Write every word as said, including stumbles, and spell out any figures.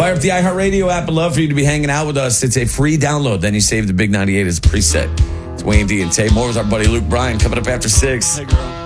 Fire up the iHeartRadio app. I'd love for you to be hanging out with us. It's a free download. Then you save the Big ninety-eight as a preset. It's Wayne D and Tay. More with our buddy Luke Bryan coming up after six. Hey, girl.